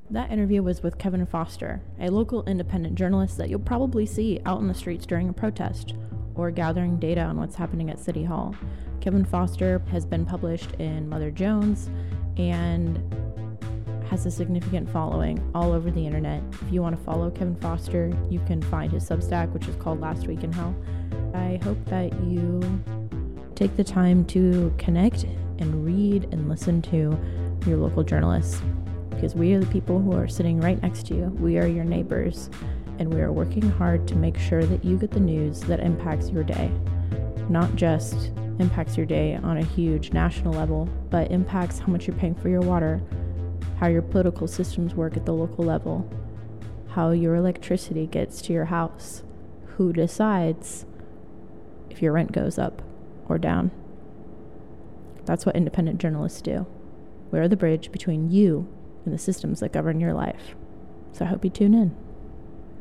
That interview was with Kevin Foster, a local independent journalist that you'll probably see out in the streets during a protest or gathering data on what's happening at City Hall. Kevin Foster has been published in Mother Jones and has a significant following all over the internet. If you want to follow Kevin Foster, you can find his Substack, which is called Last Week in Hell. I hope that you take the time to connect and read and listen to your local journalists, because we are the people who are sitting right next to you. We are your neighbors, and we are working hard to make sure that you get the news that impacts your day. Not just impacts your day on a huge national level, but impacts how much you're paying for your water, how your political systems work at the local level, how your electricity gets to your house, who decides if your rent goes up or down. That's what independent journalists do. We are the bridge between you and the systems that govern your life. So I hope you tune in.